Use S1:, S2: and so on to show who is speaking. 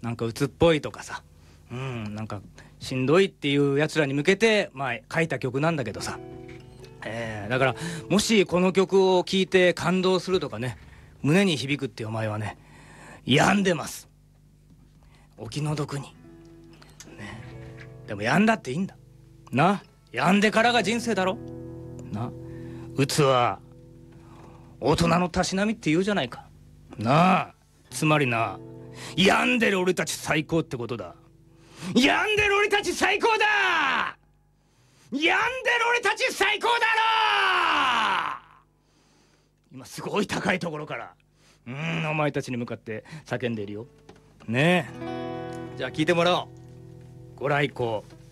S1: なんか鬱っぽいとかさ、なんかしんどいっていうやつらに向けて書いた曲なんだけどさ、だからもしこの曲を聴いて感動するとかね、胸に響くってお前はね、病んでます。お気の毒に、ね、でも病んだっていいんだな。病んでからが人生だろな。鬱は大人のたしなみって言うじゃないかなあ。つまりな、病んでる俺たち最高ってことだ。病んでる俺たち最高だ。病んでる俺たち最高だろ。今すごい高いところからお前たちに向かって叫んでいるよね。え、じゃあ聞いてもらおう。ご来光。